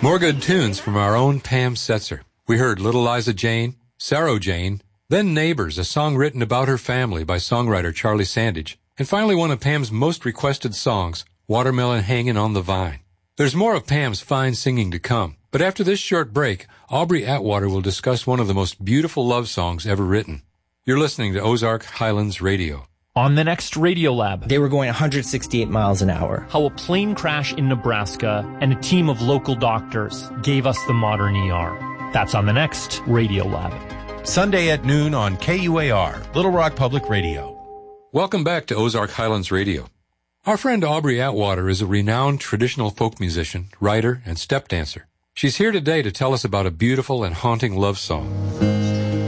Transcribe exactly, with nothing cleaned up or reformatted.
More good tunes from our own Pam Setzer. We heard Little Liza Jane, Sarah Jane, then Neighbors, a song written about her family by songwriter Charlie Sandage, and finally one of Pam's most requested songs, Watermelon Hangin' on the Vine. There's more of Pam's fine singing to come, but after this short break, Aubrey Atwater will discuss one of the most beautiful love songs ever written. You're listening to Ozark Highlands Radio. On the next Radio Lab, they were going one hundred sixty-eight miles an hour. How a plane crash in Nebraska and a team of local doctors gave us the modern E R. That's on the next Radio Lab. Sunday at noon on K U A R, Little Rock Public Radio. Welcome back to Ozark Highlands Radio. Our friend Aubrey Atwater is a renowned traditional folk musician, writer, and step dancer. She's here today to tell us about a beautiful and haunting love song.